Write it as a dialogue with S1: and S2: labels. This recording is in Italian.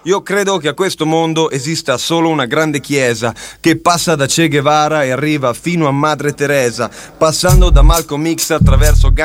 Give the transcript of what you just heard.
S1: Io credo che a questo mondo esista solo una grande chiesa che passa da Che Guevara e arriva fino a Madre Teresa, passando da Malcolm X attraverso